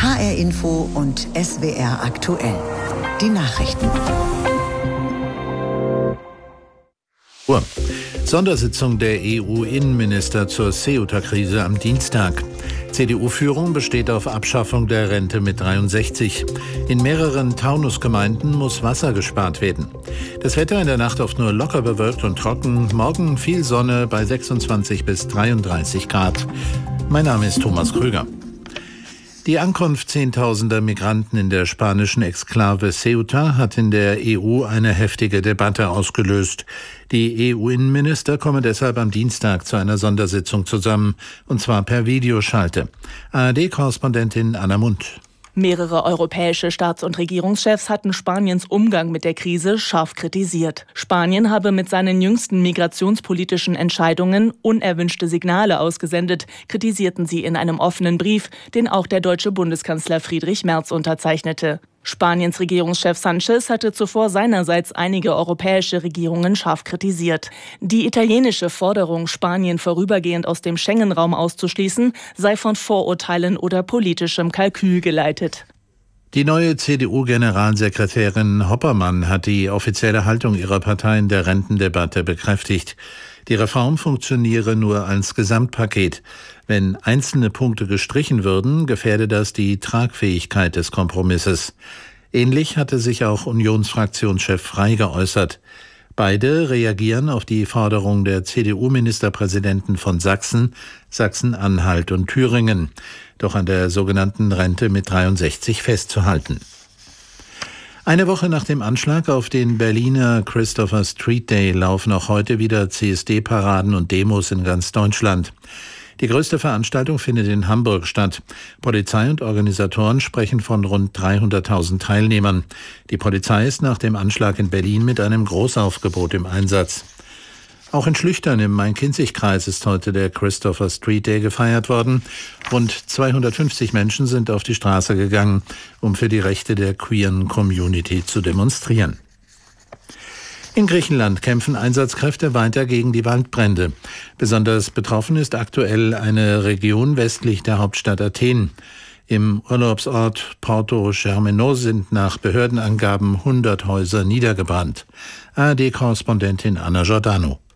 HR Info und SWR aktuell. Die Nachrichten. Sondersitzung der EU-Innenminister zur Ceuta-Krise am Dienstag. CDU-Führung besteht auf Abschaffung der Rente mit 63. In mehreren Taunusgemeinden muss Wasser gespart werden. Das Wetter in der Nacht oft nur locker bewölkt und trocken. Morgen viel Sonne bei 26 bis 33 Grad. Mein Name ist Thomas Krüger. Die Ankunft zehntausender Migranten in der spanischen Exklave Ceuta hat in der EU eine heftige Debatte ausgelöst. Die EU-Innenminister kommen deshalb am Dienstag zu einer Sondersitzung zusammen, und zwar per Videoschalte. ARD-Korrespondentin Anna Mundt. Mehrere europäische Staats- und Regierungschefs hatten Spaniens Umgang mit der Krise scharf kritisiert. Spanien habe mit seinen jüngsten migrationspolitischen Entscheidungen unerwünschte Signale ausgesendet, kritisierten sie in einem offenen Brief, den auch der deutsche Bundeskanzler Friedrich Merz unterzeichnete. Spaniens Regierungschef Sánchez hatte zuvor seinerseits einige europäische Regierungen scharf kritisiert. Die italienische Forderung, Spanien vorübergehend aus dem Schengen-Raum auszuschließen, sei von Vorurteilen oder politischem Kalkül geleitet. Die neue CDU-Generalsekretärin Hoppermann hat die offizielle Haltung ihrer Partei in der Rentendebatte bekräftigt. Die Reform funktioniere nur als Gesamtpaket. Wenn einzelne Punkte gestrichen würden, gefährde das die Tragfähigkeit des Kompromisses. Ähnlich hatte sich auch Unionsfraktionschef Frey geäußert. Beide reagieren auf die Forderung der CDU-Ministerpräsidenten von Sachsen, Sachsen-Anhalt und Thüringen, doch an der sogenannten Rente mit 63 festzuhalten. Eine Woche nach dem Anschlag auf den Berliner Christopher Street Day laufen auch heute wieder CSD-Paraden und Demos in ganz Deutschland. Die größte Veranstaltung findet in Hamburg statt. Polizei und Organisatoren sprechen von rund 300.000 Teilnehmern. Die Polizei ist nach dem Anschlag in Berlin mit einem Großaufgebot im Einsatz. Auch in Schlüchtern im Main-Kinzig-Kreis ist heute der Christopher Street Day gefeiert worden. Rund 250 Menschen sind auf die Straße gegangen, um für die Rechte der queeren Community zu demonstrieren. In Griechenland kämpfen Einsatzkräfte weiter gegen die Waldbrände. Besonders betroffen ist aktuell eine Region westlich der Hauptstadt Athen. Im Urlaubsort Porto Germenos sind nach Behördenangaben 100 Häuser niedergebrannt. ARD-Korrespondentin Anna Giordano.